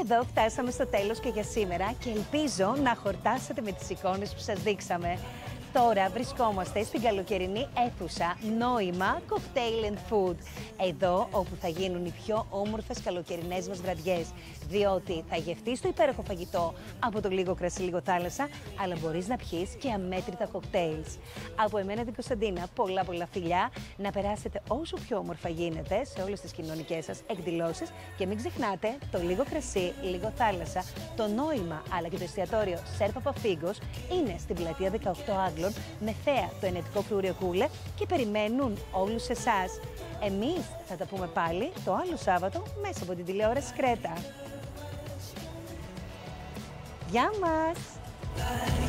εδώ φτάσαμε στο τέλος και για σήμερα και ελπίζω να χορτάσετε με τις εικόνες που σας δείξαμε. Τώρα βρισκόμαστε στην καλοκαιρινή αίθουσα Νόημα Cocktail and Food. Εδώ όπου θα γίνουν οι πιο όμορφες καλοκαιρινές μας βραδιές. Διότι θα γευτείς το υπέροχο φαγητό από το λίγο κρασί, λίγο θάλασσα, αλλά μπορείς να πιείς και αμέτρητα κοκτέιλς. Από εμένα την Κωνσταντίνα, πολλά φιλιά, να περάσετε όσο πιο όμορφα γίνεται σε όλες τις κοινωνικές σας εκδηλώσεις και μην ξεχνάτε το λίγο κρασί, λίγο θάλασσα, το Νόημα αλλά και το εστιατόριο Σέρ Παπαφίγκος είναι στην πλατεία 18 Άγγλων με θέα το ενετικό φρούριο Κούλε και περιμένουν όλους εσάς. Εμείς θα τα πούμε πάλι το άλλο Σάββατο μέσα από την τηλεόραση Κρέτα. Γεια μας!